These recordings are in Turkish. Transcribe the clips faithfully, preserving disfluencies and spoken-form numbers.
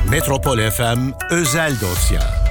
Metropol F M Özel Dosya.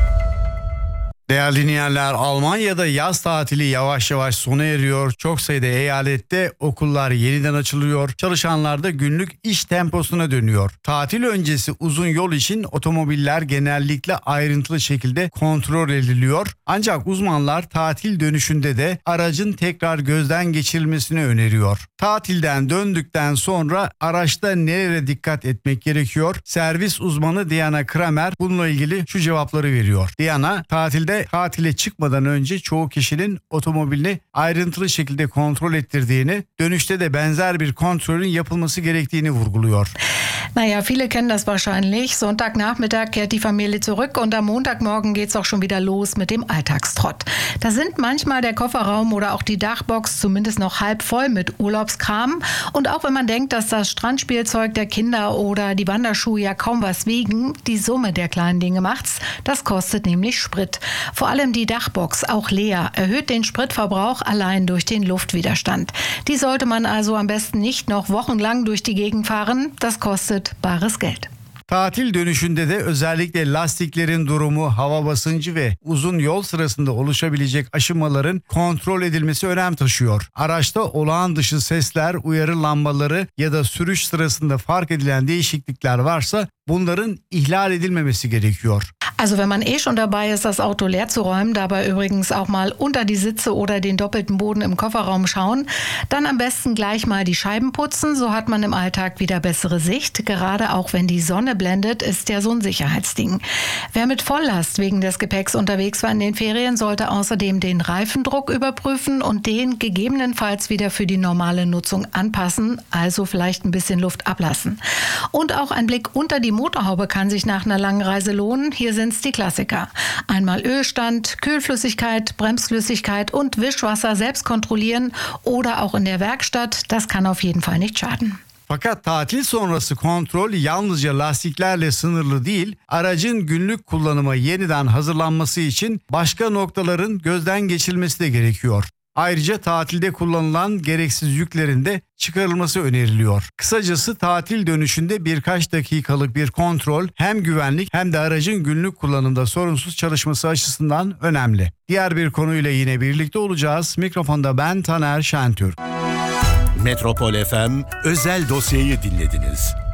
Değerli dinleyenler, Almanya'da yaz tatili yavaş yavaş sona eriyor. Çok sayıda eyalette okullar yeniden açılıyor. Çalışanlar da günlük iş temposuna dönüyor. Tatil öncesi uzun yol için otomobiller genellikle ayrıntılı şekilde kontrol ediliyor. Ancak uzmanlar tatil dönüşünde de aracın tekrar gözden geçirilmesini öneriyor. Tatilden döndükten sonra araçta nelere dikkat etmek gerekiyor? Servis uzmanı Diana Kramer bununla ilgili şu cevapları veriyor. Diana, tatilde tatile çıkmadan önce çoğu kişinin otomobilini ayrıntılı şekilde kontrol ettirdiğini, dönüşte de benzer bir kontrolün yapılması gerektiğini vurguluyor. Naja, viele kennen das wahrscheinlich. Sonntagnachmittag kehrt die Familie zurück und am Montagmorgen geht's auch schon wieder los mit dem Alltagstrott. Da sind manchmal der Kofferraum oder auch die Dachbox zumindest noch halb voll mit Urlaubskram. Und auch wenn man denkt, dass das Strandspielzeug der Kinder oder die Wanderschuhe ja kaum was wiegen, die Summe der kleinen Dinge macht's. Das kostet nämlich Sprit. Vor allem die Dachbox, auch leer, erhöht den Spritverbrauch allein durch den Luftwiderstand. Die sollte man also am besten nicht noch wochenlang durch die Gegend fahren. Das kostet bares Geld. Tatil dönüşünde de özellikle lastiklerin durumu, hava basıncı ve uzun yol sırasında oluşabilecek aşınmaların kontrol edilmesi önem taşıyor. Araçta olağan dışı sesler, uyarı lambaları ya da sürüş sırasında fark edilen değişiklikler varsa bunların ihlal edilmemesi gerekiyor. Also wenn man eh schon dabei ist, das Auto leer zu räumen, dabei übrigens auch mal unter die Sitze oder den doppelten Boden im Kofferraum schauen, dann am besten gleich mal die Scheiben putzen, so hat man im Alltag wieder bessere Sicht. Gerade auch wenn die Sonne blendet, ist ja so ein Sicherheitsding. Wer mit Volllast wegen des Gepäcks unterwegs war in den Ferien, sollte außerdem den Reifendruck überprüfen und den gegebenenfalls wieder für die normale Nutzung anpassen, also vielleicht ein bisschen Luft ablassen. Und auch ein Blick unter die Motorhaube kann sich nach einer langen Reise lohnen. Hier sind die Klassiker. Einmal Ölstand, Kühlflüssigkeit, Bremsflüssigkeit und Wischwasser selbst kontrollieren oder auch in der Werkstatt. Das kann auf jeden Fall nicht schaden. Fakat tatil sonrası kontrol yalnızca lastiklerle sınırlı değil, aracın günlük kullanıma yeniden hazırlanması için başka noktaların gözden geçirilmesi de gerekiyor. Ayrıca tatilde kullanılan gereksiz yüklerin de çıkarılması öneriliyor. Kısacası tatil dönüşünde birkaç dakikalık bir kontrol hem güvenlik hem de aracın günlük kullanımda sorunsuz çalışması açısından önemli. Diğer bir konuyla yine birlikte olacağız. Mikrofonda ben Taner Şentürk. Metropol F M Özel Dosya'yı dinlediniz.